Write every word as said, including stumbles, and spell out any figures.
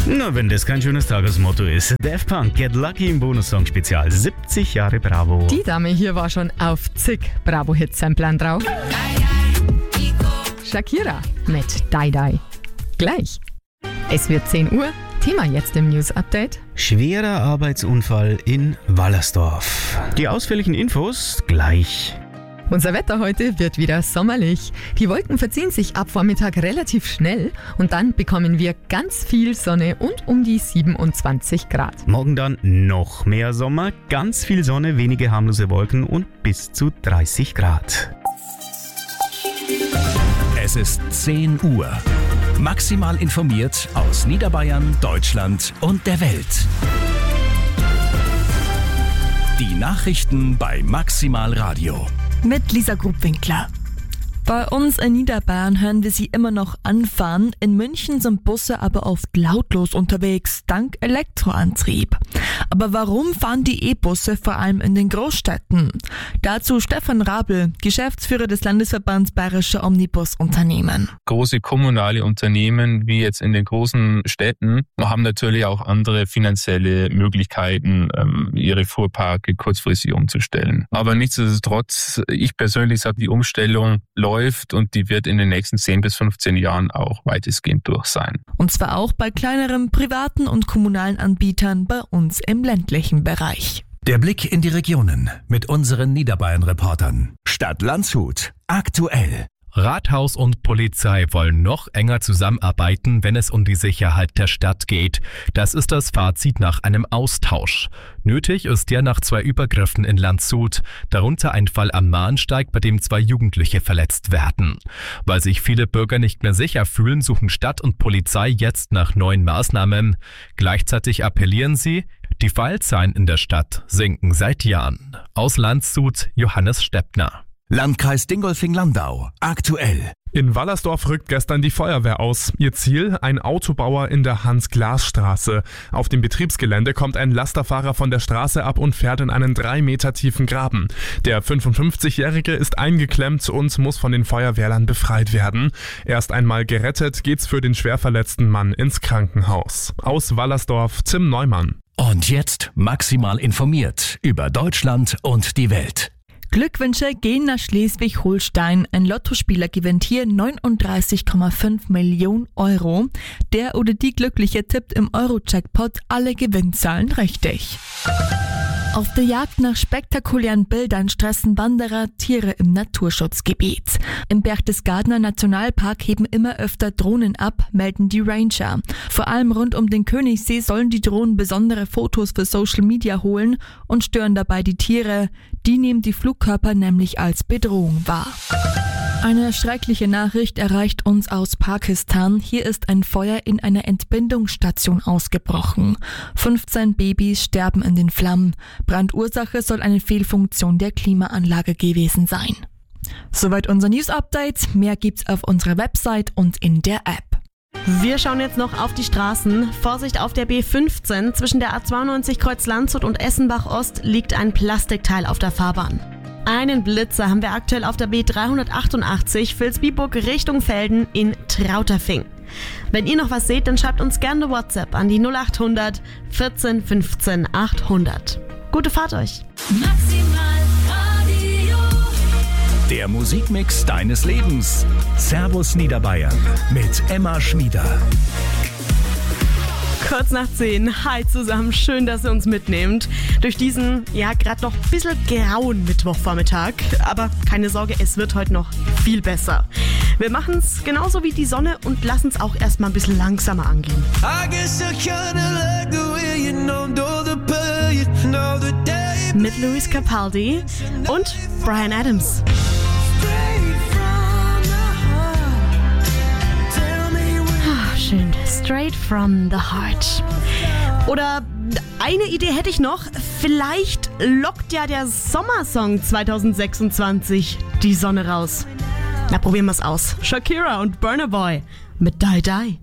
Na, wenn das kein schönes Tagesmotto ist. Daft Punk, Get Lucky im Bonussong-Spezial. siebzig Jahre Bravo. Die Dame hier war schon auf zig Bravo-Hit-Samplern drauf. Shakira mit Die Die. Gleich. Es wird zehn Uhr. Thema jetzt im News-Update. Schwerer Arbeitsunfall in Wallersdorf. Die ausführlichen Infos gleich. Unser Wetter heute wird wieder sommerlich. Die Wolken verziehen sich ab Vormittag relativ schnell und dann bekommen wir ganz viel Sonne und um die siebenundzwanzig Grad. Morgen dann noch mehr Sommer, ganz viel Sonne, wenige harmlose Wolken und bis zu dreißig Grad. Es ist zehn Uhr. Maximal informiert aus Niederbayern, Deutschland und der Welt. Die Nachrichten bei Maximal Radio. Mit Lisa Grubwinkler. Bei uns in Niederbayern hören wir sie immer noch anfahren. In München sind Busse aber oft lautlos unterwegs, dank Elektroantrieb. Aber warum fahren die E-Busse vor allem in den Großstädten? Dazu Stefan Rabel, Geschäftsführer des Landesverbands Bayerischer Omnibusunternehmen. Große kommunale Unternehmen, wie jetzt in den großen Städten, haben natürlich auch andere finanzielle Möglichkeiten, ihre Fuhrparke kurzfristig umzustellen. Aber nichtsdestotrotz, ich persönlich sage, die Umstellung läuft und die wird in den nächsten zehn bis fünfzehn Jahren auch weitestgehend durch sein. Und zwar auch bei kleineren privaten und kommunalen Anbietern bei uns im ländlichen Bereich. Der Blick in die Regionen mit unseren Niederbayern-Reportern. Stadt Landshut. Aktuell. Rathaus und Polizei wollen noch enger zusammenarbeiten, wenn es um die Sicherheit der Stadt geht. Das ist das Fazit nach einem Austausch. Nötig ist der nach zwei Übergriffen in Landshut, darunter ein Fall am Mahnsteig, bei dem zwei Jugendliche verletzt werden. Weil sich viele Bürger nicht mehr sicher fühlen, suchen Stadt und Polizei jetzt nach neuen Maßnahmen. Gleichzeitig appellieren sie, die Fallzahlen in der Stadt sinken seit Jahren. Aus Landshut, Johannes Steppner. Landkreis Dingolfing-Landau. Aktuell. In Wallersdorf rückt gestern die Feuerwehr aus. Ihr Ziel? Ein Autobauer in der Hans-Glas-Straße. Auf dem Betriebsgelände kommt ein Lasterfahrer von der Straße ab und fährt in einen drei Meter tiefen Graben. Der fünfundfünfzigjährige ist eingeklemmt und muss von den Feuerwehrlern befreit werden. Erst einmal gerettet geht's für den schwer verletzten Mann ins Krankenhaus. Aus Wallersdorf, Tim Neumann. Und jetzt maximal informiert über Deutschland und die Welt. Glückwünsche gehen nach Schleswig-Holstein. Ein Lottospieler gewinnt hier neununddreißig Komma fünf Millionen Euro. Der oder die Glückliche tippt im Euro-Jackpot alle Gewinnzahlen richtig. Auf der Jagd nach spektakulären Bildern stressen Wanderer Tiere im Naturschutzgebiet. Im Berchtesgadener Nationalpark heben immer öfter Drohnen ab, melden die Ranger. Vor allem rund um den Königssee sollen die Drohnen besondere Fotos für Social Media holen und stören dabei die Tiere. Die nehmen die Flugkörper nämlich als Bedrohung wahr. Eine schreckliche Nachricht erreicht uns aus Pakistan. Hier ist ein Feuer in einer Entbindungsstation ausgebrochen. fünfzehn Babys sterben in den Flammen. Brandursache soll eine Fehlfunktion der Klimaanlage gewesen sein. Soweit unser News-Update. Mehr gibt's auf unserer Website und in der App. Wir schauen jetzt noch auf die Straßen. Vorsicht auf der B fünfzehn. Zwischen der A zweiundneunzig Kreuz Landshut und Essenbach Ost liegt ein Plastikteil auf der Fahrbahn. Einen Blitzer haben wir aktuell auf der B dreihundertachtundachtzig Vilsbiburg Richtung Velden in Trauterfing. Wenn ihr noch was seht, dann schreibt uns gerne eine WhatsApp an die null achthundert vierzehn fünfzehn achthundert. Gute Fahrt euch! Der Musikmix deines Lebens. Servus Niederbayern mit Emma Schmieder. Kurz nach zehn. Hi zusammen, schön, dass ihr uns mitnehmt. Durch diesen, ja, gerade noch ein bisschen grauen Mittwochvormittag. Aber keine Sorge, es wird heute noch viel besser. Wir machen es genauso wie die Sonne und lassen es auch erstmal ein bisschen langsamer angehen. Mit Lewis Capaldi und Bryan Adams. Schön. Straight from the heart. Oder eine Idee hätte ich noch. Vielleicht lockt ja der Sommersong zwanzig sechsundzwanzig die Sonne raus. Na, probieren wir es aus. Shakira und Burna Boy mit Die Die.